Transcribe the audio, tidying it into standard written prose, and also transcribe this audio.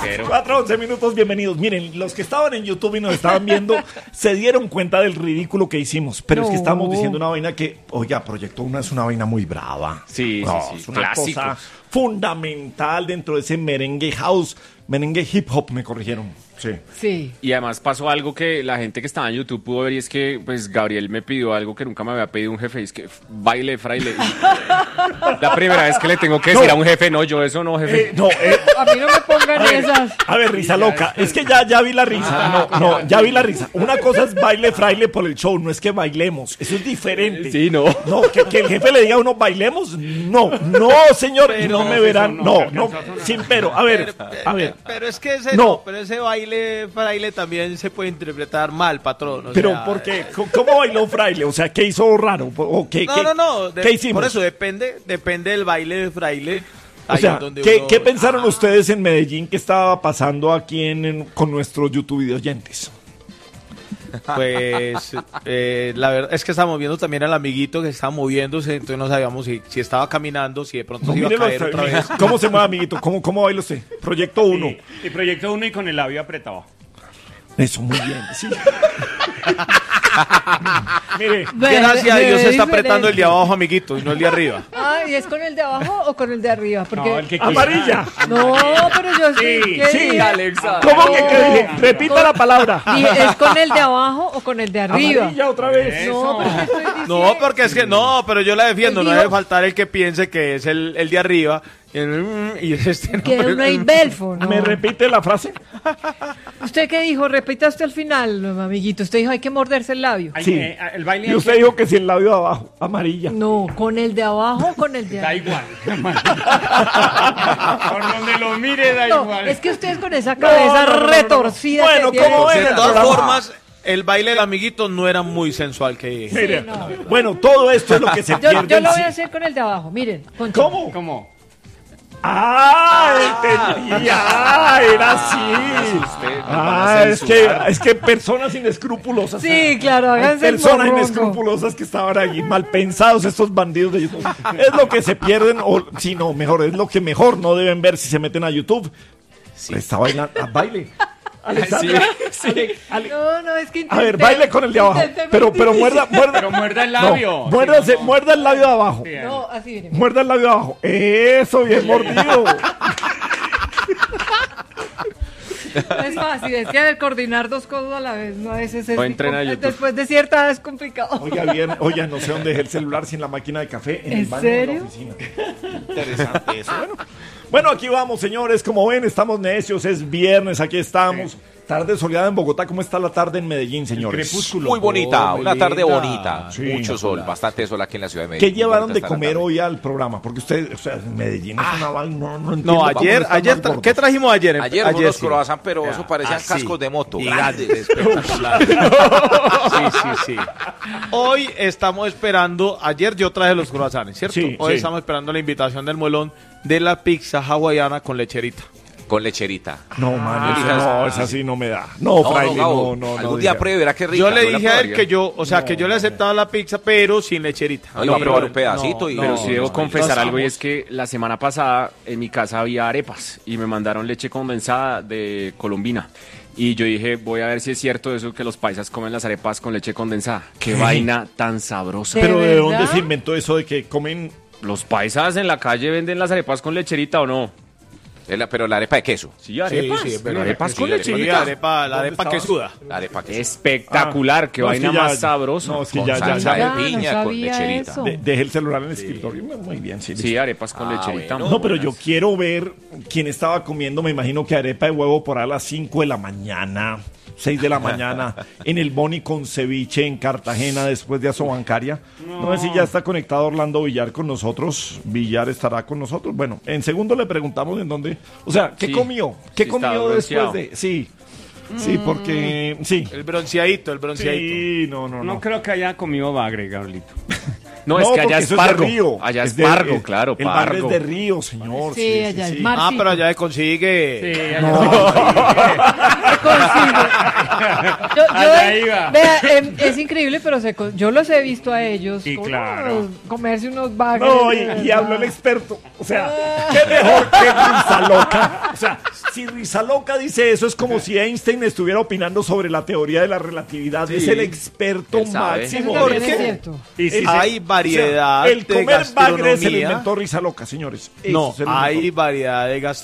4:11 minutos, bienvenidos. Miren, los que estaban en YouTube y nos estaban viendo se dieron cuenta del ridículo que hicimos. Pero es que estábamos diciendo una vaina que, oiga, Proyecto 1 es una vaina muy brava. Sí. Es una cosa fundamental dentro de ese merengue house, merengue hip hop, me corrigieron. Sí. Y además pasó algo que la gente que estaba en YouTube pudo ver, y es que pues Gabriel me pidió algo que nunca me había pedido un jefe, y es que baile fraile. La primera vez que le tengo que decir a un jefe, no, yo eso no, jefe. A mí no me pongan esas. A ver, risa loca, es que ya vi la risa. Ya vi la risa. Una cosa es baile fraile por el show, no es que bailemos, eso es diferente. Sí, no. No, que el jefe le diga a uno, bailemos, no, señor, y no me verán, no, sin pero, a ver. Pero es que ese baile fraile también se puede interpretar mal, patrón. Pero ¿por qué? ¿Cómo bailó fraile? O sea, ¿qué hizo raro? ¿O qué hicimos? Por eso depende del baile de fraile. O sea, ¿qué pensaron ustedes en Medellín que estaba pasando aquí con nuestros YouTube videoyentes? Pues la verdad es que estábamos viendo también al amiguito que estaba moviéndose, entonces no sabíamos si estaba caminando, si de pronto se iba a caer otra vez. ¿Cómo se mueve, amiguito? ¿Cómo baila usted? Proyecto 1. Sí, y Proyecto 1 y con el labio apretado. Eso, muy bien, sí. Mire, gracias a Dios se está apretando el de abajo, amiguito, y no el de arriba. ¿Y es con el de abajo o con el de arriba? Porque... No, el que amarilla. No, pero yo sí, Alexa. ¿Cómo que dije? Repita la palabra. ¿Es con el de abajo o con el de arriba? Amarilla otra vez. No, pero estoy diciendo... No, porque es que pero yo la defiendo, no debe faltar el que piense que es el de arriba. Y es este. Que no hay belfo, ¿no? ¿Me repite la frase? ¿Usted qué dijo? Repita hasta el final, amiguito. Usted dijo, hay que morderse el labio. Sí. El baile y usted dijo que si el labio de abajo, amarilla. No, con el de abajo o con el de da arriba. igual. Por donde lo mire da igual. Es que ustedes con esa cabeza retorcida. Bueno, que ¿cómo tienen. es? De todas formas, el baile del amiguito no era muy sensual que... Mire, bueno, todo esto es lo que se pierde. Yo lo voy a hacer con el de abajo, miren. ¿Cómo? Entendía, era así. Es que personas inescrupulosas. Sí, claro, háganse personas inescrupulosas que estaban allí, mal pensados, estos bandidos de YouTube. Es lo que se pierden, o si no, mejor, es lo que mejor no deben ver si se meten a YouTube. Sí. Está bailando, baile. Alexandra. Sí. No, es que a ver, baile con el de abajo. Pero muerda. Pero muerda el labio. No, muerda el labio de abajo. No, así miren. Muerda el labio de abajo. Eso, bien mordido. Es fácil, es que coordinar dos cosas a la vez, no a veces es después de cierta edad es complicado. Oiga, no sé dónde dejé el celular sin la máquina de café en el baño serio? de la oficina. Interesante eso. Bueno, aquí vamos, señores, como ven, estamos necios, es viernes, aquí estamos. Sí. Tarde soleada en Bogotá, ¿cómo está la tarde en Medellín, señores? Crepúsculo. Muy bonita, una tarde bonita. Sí, mucho sol, bastante sol aquí en la ciudad de Medellín. ¿Qué llevaron de comer hoy al programa? Porque ustedes, o sea, en Medellín es una vaina, no entiendo. No, ayer, ¿qué trajimos ayer? Ayer unos croissants, pero eso parecían cascos de moto. Grandes, espectaculares. Sí. Hoy estamos esperando, ayer yo traje los croissants, ¿cierto? Sí, hoy estamos esperando la invitación del Muelón de la pizza hawaiana con lecherita. Con lecherita. No, man, esa sí no me da. No, fraile, no. Algún día pruebe, verá qué rica. Yo le dije a él que yo le aceptaba la pizza, pero sin lecherita. Iba a probar un pedacito. Pero sí debo confesar algo, y es que la semana pasada en mi casa había arepas y me mandaron leche condensada de Colombina. Y yo dije, voy a ver si es cierto eso que los paisas comen las arepas con leche condensada. Qué vaina tan sabrosa. Pero ¿de dónde se inventó eso de que comen? ¿Los paisas en la calle venden las arepas con lecherita o no? Pero la arepa de queso. Sí, arepas. Sí, pero arepas con lecherita. La arepa quesuda. La arepa queso. Espectacular, qué vaina más sabrosa. No, es que con salsa de piña, con lecherita. Dejé el celular en el escritorio. Muy bien, sí. Sí, arepas con lecherita. Bueno, no, pero yo quiero ver quién estaba comiendo, me imagino que arepa de huevo por a las 5 de la mañana. 6 de la mañana en el Boni con ceviche en Cartagena después de Asobancaria. No sé si ya está conectado Orlando Villar con nosotros. Villar estará con nosotros. Bueno, en segundo le preguntamos en dónde. O sea, ¿qué comió? ¿Qué comió después de...? Sí, porque... Sí. El bronceadito. Sí, no. No creo que haya comido bagre, Gabrielito. No, es que allá es pargo. Allá es pargo, claro, el pargo. El es de río, señor. Sí, allá es mar. Pero allá se consigue. Sí, allá iba. Vea, es increíble, pero yo los he visto a ellos. Sí, claro. Comerse unos bagres. No, y habló el experto. O sea, qué mejor que risa loca. O sea, Si Rizaloca dice eso, es como si Einstein estuviera opinando sobre la teoría de la relatividad. Es el experto Él sabe. máximo. Eso también de es eso. cierto. Y si Ese- hay variedad o sea, el de comer bagre se lo gastronomía. inventó Rizaloca, señores. Eso No, se lo hay inventó. variedad de